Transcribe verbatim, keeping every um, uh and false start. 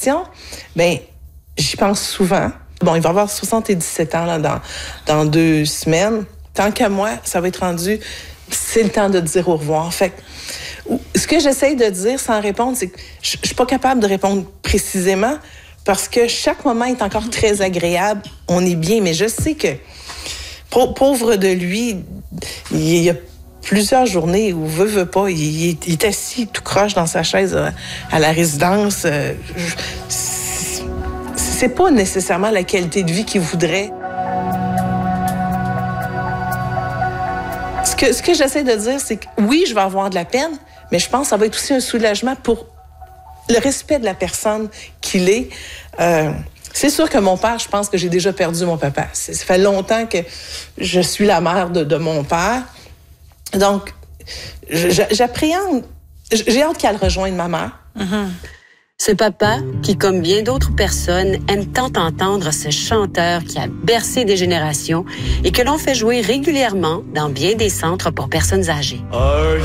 question, ben j'y pense souvent. Bon, il va avoir soixante-dix-sept ans là, dans, dans deux semaines. Tant qu'à moi, ça va être rendu, c'est le temps de dire au revoir. Fait que, ce que j'essaye de dire sans répondre, c'est que je ne suis pas capable de répondre précisément parce que chaque moment est encore très agréable. On est bien, mais je sais que, pauvre de lui, il y a plusieurs journées où veut, veut pas, il est, il est assis tout croche dans sa chaise à, à la résidence. C'est, c'est pas nécessairement la qualité de vie qu'il voudrait. Ce que, ce que j'essaie de dire, c'est que oui, je vais avoir de la peine, mais je pense que ça va être aussi un soulagement pour le respect de la personne qu'il est. Euh, c'est sûr que mon père, je pense que j'ai déjà perdu mon papa. Ça fait longtemps que je suis la mère de, de mon père. Donc, j'appréhende, j'ai hâte qu'elle rejoigne ma mère. Mm-hmm. Ce papa, qui, comme bien d'autres personnes, aime tant entendre ce chanteur qui a bercé des générations et que l'on fait jouer régulièrement dans bien des centres pour personnes âgées.